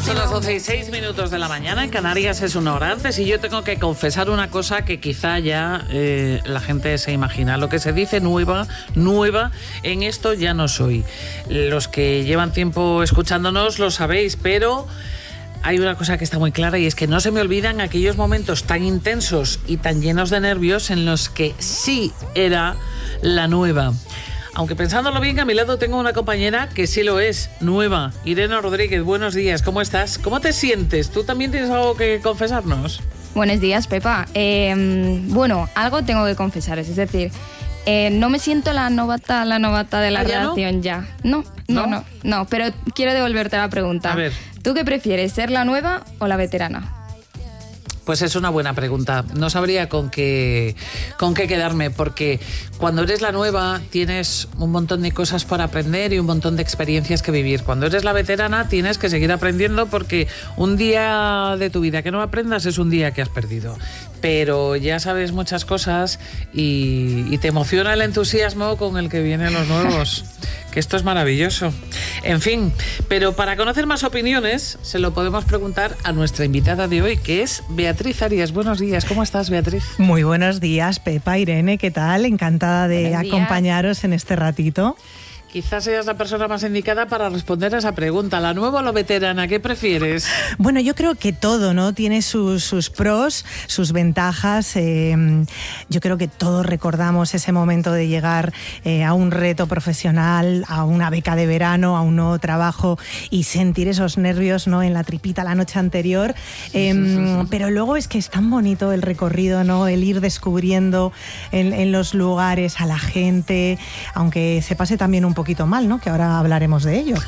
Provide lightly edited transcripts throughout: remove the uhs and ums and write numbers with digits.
Son las 12:06 de la mañana, en Canarias es una hora antes, y yo tengo que confesar una cosa que quizá ya la gente se imagina. Lo que se dice nueva, en esto ya no soy. Los que llevan tiempo escuchándonos lo sabéis, pero hay una cosa que está muy clara, y es que no se me olvidan aquellos momentos tan intensos y tan llenos de nervios en los que sí era la nueva. Aunque pensándolo bien, a mi lado tengo una compañera que sí lo es, nueva. Irene Rodríguez, buenos días, ¿cómo estás? ¿Cómo te sientes? ¿Tú también tienes algo que confesarnos? Buenos días, Pepa. Bueno, algo tengo que confesaros, es decir, no me siento la novata de la redacción ya. No, pero quiero devolverte la pregunta. A ver. ¿Tú qué prefieres, ser la nueva o la veterana? Pues es una buena pregunta. No sabría con qué quedarme, porque cuando eres la nueva tienes un montón de cosas por aprender y un montón de experiencias que vivir. Cuando eres la veterana tienes que seguir aprendiendo, porque un día de tu vida que no aprendas es un día que has perdido. Pero ya sabes muchas cosas y te emociona el entusiasmo con el que vienen los nuevos. Que esto es maravilloso. En fin, pero para conocer más opiniones se lo podemos preguntar a nuestra invitada de hoy, que es Beatriz Arias. Buenos días, ¿cómo estás, Beatriz? Muy buenos días, Pepa, Irene, ¿qué tal? Encantada de acompañaros en este ratito. Quizás seas la persona más indicada para responder a esa pregunta. ¿La nueva o la veterana? ¿Qué prefieres? Bueno, yo creo que todo, ¿no? Tiene sus pros, sus ventajas. Yo creo que todos recordamos ese momento de llegar a un reto profesional, a una beca de verano, a un nuevo trabajo, y sentir esos nervios, ¿no?, en la tripita la noche anterior. Pero luego es que es tan bonito el recorrido, ¿no? El ir descubriendo en los lugares a la gente, aunque se pase también un poquito mal, ¿no?, que ahora hablaremos de ello.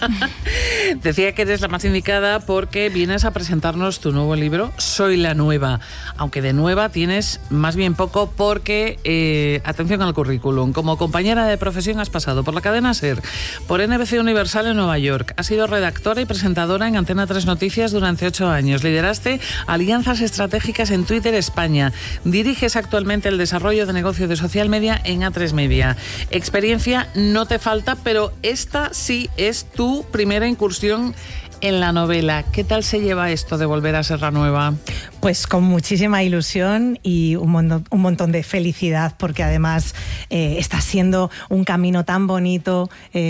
Decía que eres la más indicada porque vienes a presentarnos tu nuevo libro, Soy la Nueva. Aunque de nueva tienes más bien poco, porque, atención al currículum, como compañera de profesión has pasado por la cadena SER, por NBC Universal en Nueva York, has sido redactora y presentadora en Antena 3 Noticias durante 8 años, lideraste alianzas estratégicas en Twitter España, diriges actualmente el desarrollo de negocio de social media en A3 Media. Experiencia no te falta, pero esta sí es tu primera incursión en la novela. ¿Qué tal se lleva esto de volver a ser la nueva? Pues con muchísima ilusión y un montón de felicidad, porque además está siendo un camino tan bonito,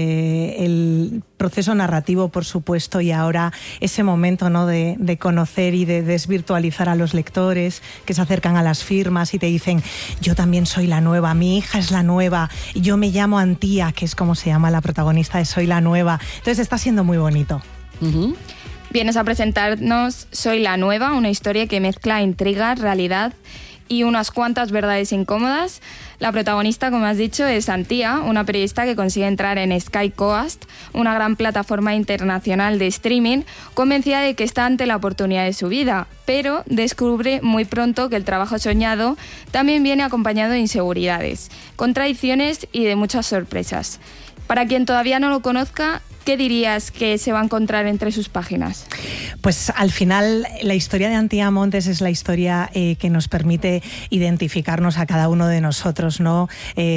el proceso narrativo, por supuesto, y ahora ese momento, ¿no?, de conocer y de desvirtualizar a los lectores que se acercan a las firmas y te dicen: yo también soy la nueva, mi hija es la nueva, yo me llamo Antía, que es como se llama la protagonista de Soy la Nueva. Entonces está siendo muy bonito. Vienes a presentarnos Soy la Nueva, una historia que mezcla intriga, realidad y unas cuantas verdades incómodas. La protagonista, como has dicho, es Antía, una periodista que consigue entrar en Sky Coast, una gran plataforma internacional de streaming, convencida de que está ante la oportunidad de su vida, pero descubre muy pronto que el trabajo soñado también viene acompañado de inseguridades, contradicciones y de muchas sorpresas. Para quien todavía no lo conozca, ¿qué dirías que se va a encontrar entre sus páginas? Pues al final la historia de Antía Montes es la historia que nos permite identificarnos a cada uno de nosotros, ¿no?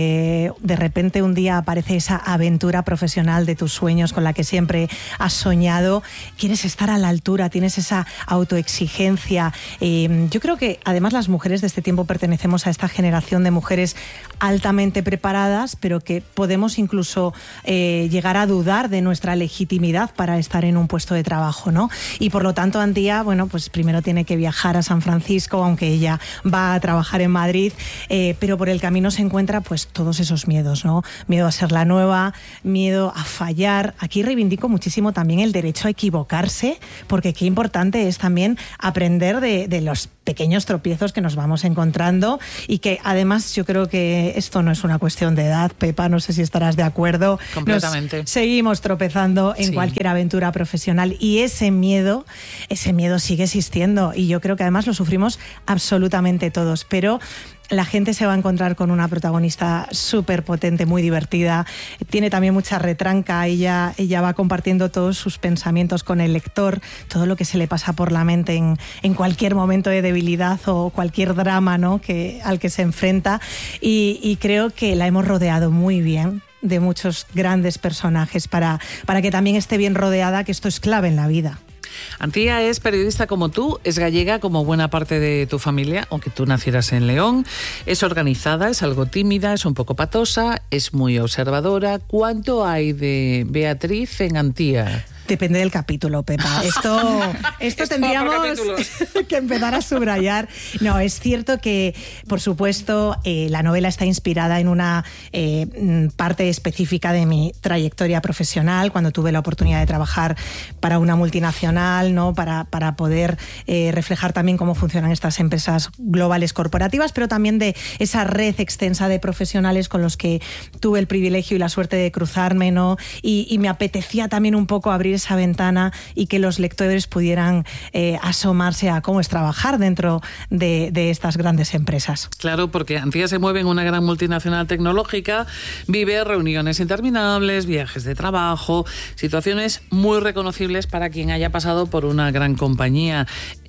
De repente un día aparece esa aventura profesional de tus sueños con la que siempre has soñado, quieres estar a la altura, tienes esa autoexigencia. Yo creo que además las mujeres de este tiempo pertenecemos a esta generación de mujeres altamente preparadas, pero que podemos incluso llegar a dudar de nuestra legitimidad para estar en un puesto de trabajo, ¿no? Y por lo tanto Antía, bueno, pues primero tiene que viajar a San Francisco, aunque ella va a trabajar en Madrid, pero por el camino se encuentra pues todos esos miedos, ¿no? Miedo a ser la nueva, miedo a fallar. Aquí reivindico muchísimo también el derecho a equivocarse, porque qué importante es también aprender de los pequeños tropiezos que nos vamos encontrando, y que además yo creo que esto no es una cuestión de edad, Pepa, no sé si estarás de acuerdo. Completamente. Seguimos tropezando en cualquier aventura profesional, y ese miedo sigue existiendo, y yo creo que además lo sufrimos absolutamente todos, pero la gente se va a encontrar con una protagonista súper potente, muy divertida. Tiene también mucha retranca. Ella va compartiendo todos sus pensamientos con el lector, todo lo que se le pasa por la mente en cualquier momento de debilidad o cualquier drama, ¿no?, al que se enfrenta. Y creo que la hemos rodeado muy bien de muchos grandes personajes para que también esté bien rodeada, que esto es clave en la vida. Antía es periodista como tú, es gallega como buena parte de tu familia, aunque tú nacieras en León. Es organizada, es algo tímida, es un poco patosa, es muy observadora. ¿Cuánto hay de Beatriz en Antía? Depende del capítulo, Pepa. Esto tendríamos que empezar a subrayar. No, es cierto que, por supuesto, la novela está inspirada en una parte específica de mi trayectoria profesional, cuando tuve la oportunidad de trabajar para una multinacional, ¿no? Para poder reflejar también cómo funcionan estas empresas globales corporativas, pero también de esa red extensa de profesionales con los que tuve el privilegio y la suerte de cruzarme, ¿no? Y me apetecía también un poco abrir esa ventana y que los lectores pudieran asomarse a cómo es trabajar dentro de estas grandes empresas. Claro, porque Antía se mueve en una gran multinacional tecnológica, vive reuniones interminables, viajes de trabajo, situaciones muy reconocibles para quien haya pasado por una gran compañía.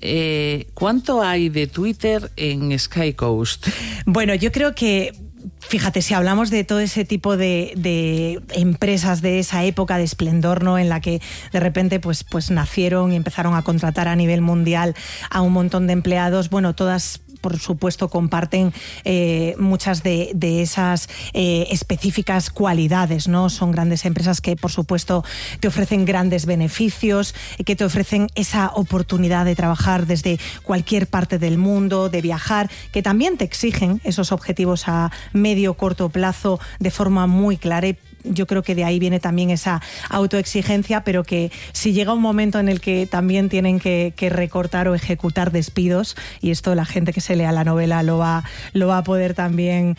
¿Cuánto hay de Twitter en Sky Coast? Bueno, yo creo que, fíjate, si hablamos de todo ese tipo de empresas de esa época de esplendor, ¿no? En la que de repente pues nacieron y empezaron a contratar a nivel mundial a un montón de empleados, bueno, todas por supuesto comparten muchas de esas específicas cualidades, ¿no? Son grandes empresas que por supuesto te ofrecen grandes beneficios, que te ofrecen esa oportunidad de trabajar desde cualquier parte del mundo, de viajar, que también te exigen esos objetivos a medio corto plazo de forma muy clara. Y yo creo que de ahí viene también esa autoexigencia, pero que si llega un momento en el que también tienen que recortar o ejecutar despidos, y esto la gente que se lea la novela lo va a poder también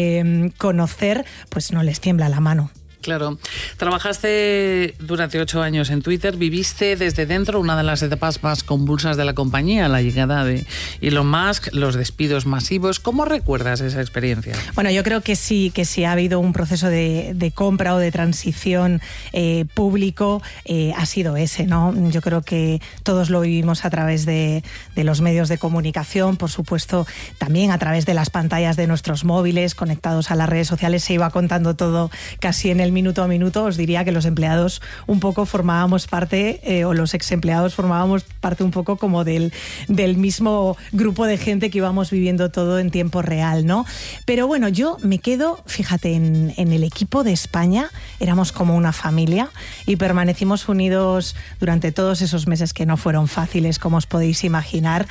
conocer, pues no les tiembla la mano. Claro. Trabajaste durante 8 años en Twitter, viviste desde dentro una de las etapas más convulsas de la compañía, la llegada de Elon Musk, los despidos masivos. ¿Cómo recuerdas esa experiencia? Bueno, yo creo que sí ha habido un proceso de compra o de transición público, ha sido ese, ¿no? Yo creo que todos lo vivimos a través de los medios de comunicación, por supuesto, también a través de las pantallas de nuestros móviles, conectados a las redes sociales, se iba contando todo casi en el minuto a minuto. Os diría que los empleados un poco formábamos parte, o los ex empleados formábamos parte un poco como del mismo grupo de gente que íbamos viviendo todo en tiempo real, ¿no? Pero bueno, yo me quedo, fíjate, en el equipo de España, éramos como una familia y permanecimos unidos durante todos esos meses que no fueron fáciles, como os podéis imaginar,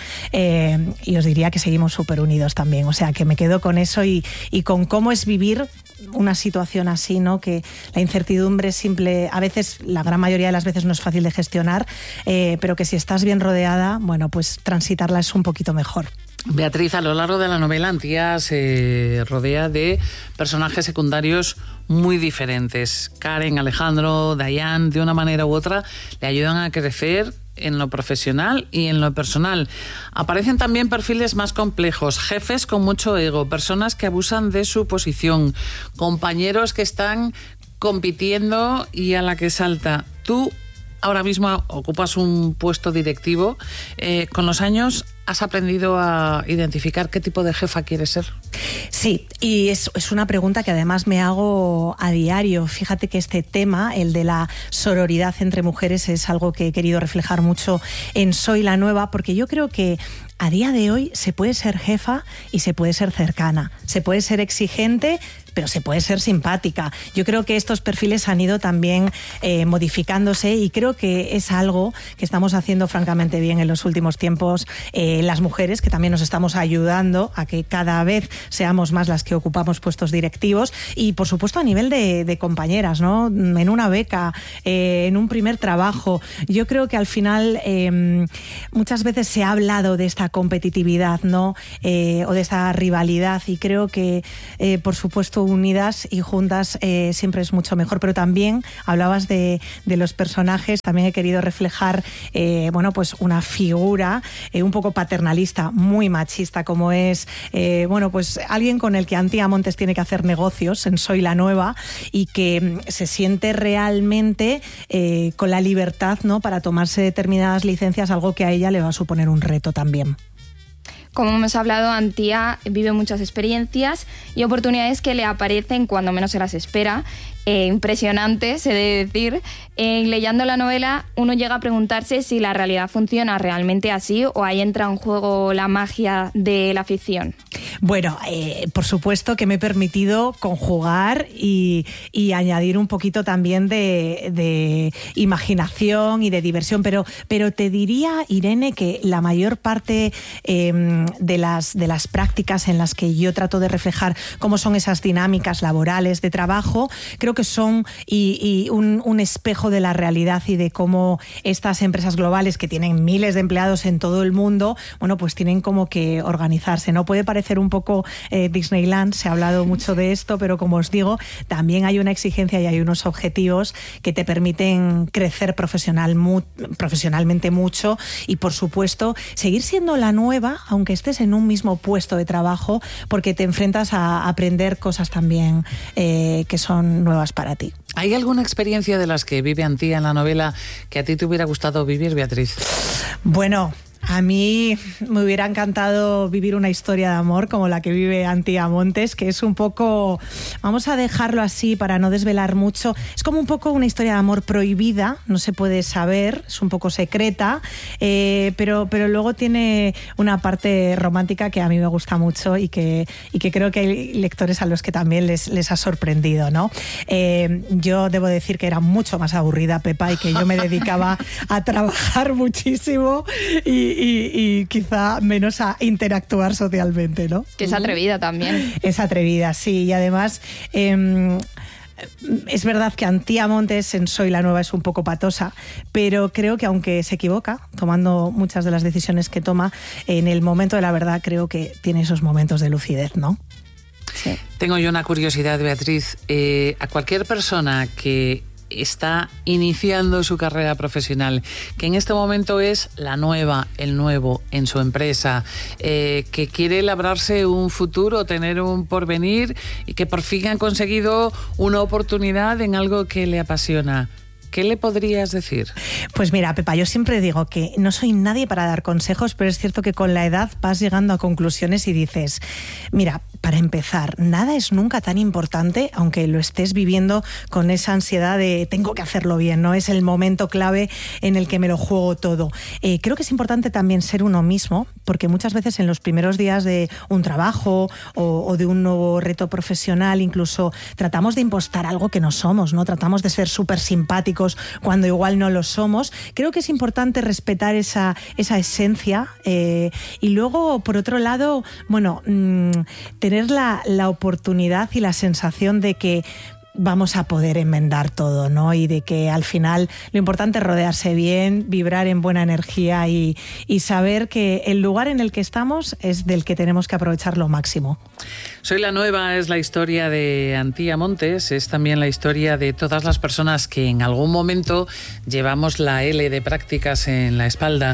y os diría que seguimos súper unidos también. O sea, que me quedo con eso y con cómo es vivir una situación así, ¿no? Que la incertidumbre simple, a veces, la gran mayoría de las veces no es fácil de gestionar, pero que si estás bien rodeada, bueno, pues transitarla es un poquito mejor. Beatriz, a lo largo de la novela, Antía se rodea de personajes secundarios muy diferentes. Karen, Alejandro, Dayan, de una manera u otra, le ayudan a crecer en lo profesional y en lo personal. Aparecen también perfiles más complejos, jefes con mucho ego, personas que abusan de su posición, compañeros que están compitiendo y a la que salta. Tú ahora mismo ocupas un puesto directivo. Con los años, ¿has aprendido a identificar qué tipo de jefa quieres ser? Sí, y es una pregunta que además me hago a diario. Fíjate que este tema, el de la sororidad entre mujeres, es algo que he querido reflejar mucho en Soy la Nueva, porque yo creo que a día de hoy se puede ser jefa y se puede ser cercana, se puede ser exigente, pero se puede ser simpática. Yo creo que estos perfiles han ido también modificándose y creo que es algo que estamos haciendo francamente bien en los últimos tiempos las mujeres, que también nos estamos ayudando a que cada vez seamos más las que ocupamos puestos directivos y, por supuesto, a nivel de compañeras, ¿no? En una beca, en un primer trabajo. Yo creo que al final muchas veces se ha hablado de esta competitividad, ¿no? O de esta rivalidad, y creo que, por supuesto, unidas y juntas siempre es mucho mejor. Pero también hablabas de los personajes, también he querido reflejar bueno, pues una figura un poco paternalista, muy machista, como es bueno, pues alguien con el que Antía Montes tiene que hacer negocios en Soy la Nueva, y que se siente realmente con la libertad, ¿no?, para tomarse determinadas licencias, algo que a ella le va a suponer un reto también. Como hemos hablado, Antía vive muchas experiencias y oportunidades que le aparecen cuando menos se las espera. impresionante, se debe decir. Leyendo la novela, uno llega a preguntarse si la realidad funciona realmente así o ahí entra en juego la magia de la ficción. Bueno, por supuesto que me he permitido conjugar y añadir un poquito también de imaginación y de diversión, pero te diría, Irene, que la mayor parte de las prácticas en las que yo trato de reflejar cómo son esas dinámicas laborales de trabajo, creo que son un espejo de la realidad y de cómo estas empresas globales que tienen miles de empleados en todo el mundo, bueno, pues tienen como que organizarse, ¿no? Puede parecer un poco Disneyland, se ha hablado mucho de esto, pero como os digo, también hay una exigencia y hay unos objetivos que te permiten crecer profesionalmente mucho y, por supuesto, seguir siendo la nueva, aunque estés en un mismo puesto de trabajo, porque te enfrentas a aprender cosas también que son nuevas para ti. ¿Hay alguna experiencia de las que vive Antía en la novela que a ti te hubiera gustado vivir, Beatriz? Bueno, a mí me hubiera encantado vivir una historia de amor como la que vive Antía Montes, que es un poco, vamos a dejarlo así para no desvelar mucho, es como un poco una historia de amor prohibida, no se puede saber, es un poco secreta, pero luego tiene una parte romántica que a mí me gusta mucho y que creo que hay lectores a los que también les ha sorprendido, ¿no? Yo debo decir que era mucho más aburrida, Pepa, y que yo me dedicaba a trabajar muchísimo y quizá menos a interactuar socialmente, ¿no? Que es atrevida también. Es atrevida, sí, y además es verdad que Antía Montes en Soy la Nueva es un poco patosa, pero creo que aunque se equivoca, tomando muchas de las decisiones que toma, en el momento de la verdad creo que tiene esos momentos de lucidez, ¿no? Sí. Tengo yo una curiosidad, Beatriz. A cualquier persona que está iniciando su carrera profesional, que en este momento es la nueva, el nuevo en su empresa, que quiere labrarse un futuro, tener un porvenir y que por fin han conseguido una oportunidad en algo que le apasiona. ¿Qué le podrías decir? Pues mira, Pepa, yo siempre digo que no soy nadie para dar consejos, pero es cierto que con la edad vas llegando a conclusiones y dices, mira, para empezar, nada es nunca tan importante, aunque lo estés viviendo con esa ansiedad de tengo que hacerlo bien, ¿no? Es el momento clave en el que me lo juego todo. Creo que es importante también ser uno mismo, porque muchas veces en los primeros días de un trabajo o de un nuevo reto profesional, incluso tratamos de impostar algo que no somos, ¿no? Tratamos de ser súper simpáticos cuando igual no lo somos. Creo que es importante respetar esa esencia y luego, por otro lado, bueno, tener la oportunidad y la sensación de que vamos a poder enmendar todo, ¿no? Y de que al final lo importante es rodearse bien, vibrar en buena energía y saber que el lugar en el que estamos es del que tenemos que aprovechar lo máximo. Soy la Nueva es la historia de Antía Montes, es también la historia de todas las personas que en algún momento llevamos la L de prácticas en la espalda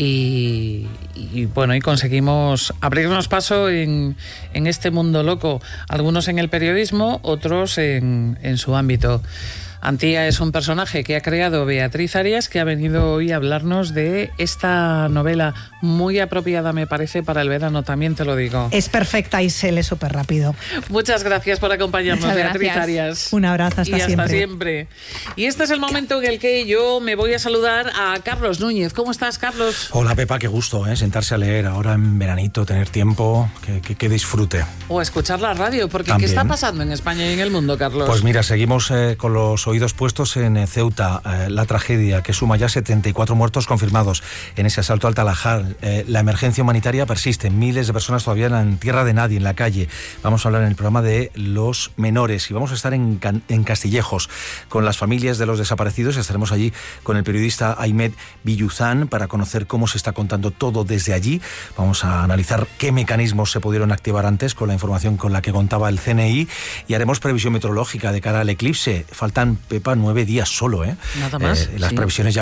y bueno, y conseguimos abrirnos paso en este mundo loco, algunos en el periodismo, otros en su ámbito. Antía es un personaje que ha creado Beatriz Arias, que ha venido hoy a hablarnos de esta novela muy apropiada, me parece, para el verano, también te lo digo. Es perfecta y se lee súper rápido. Muchas gracias por acompañarnos, muchas Beatriz gracias. Arias. Un abrazo, hasta siempre. Y este es el momento en el que yo me voy a saludar a Carlos Núñez. ¿Cómo estás, Carlos? Hola, Pepa, qué gusto, sentarse a leer ahora en veranito, tener tiempo, que disfrute. O a escuchar la radio, porque También. ¿qué está pasando en España y en el mundo, Carlos? Pues mira, seguimos con los oídos puestos en Ceuta, la tragedia que suma ya 74 muertos confirmados en ese asalto al Talajal. La emergencia humanitaria persiste, miles de personas todavía en tierra de nadie, en la calle. Vamos a hablar en el programa de los menores y vamos a estar en Castillejos con las familias de los desaparecidos. Estaremos allí con el periodista Ahmed Villuzán para conocer cómo se está contando todo desde allí. Vamos a analizar qué mecanismos se pudieron activar antes con la información con la que contaba el CNI y haremos previsión meteorológica de cara al eclipse. Faltan, Pepa, 9 días solo, Nada más. Las previsiones ya